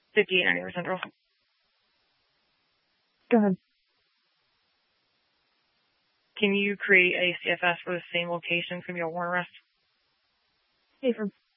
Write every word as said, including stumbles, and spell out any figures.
fifty-eight ninety Central. Go ahead. Can you create a C F S for the same location? It's going to be a warrant arrest. Hey, for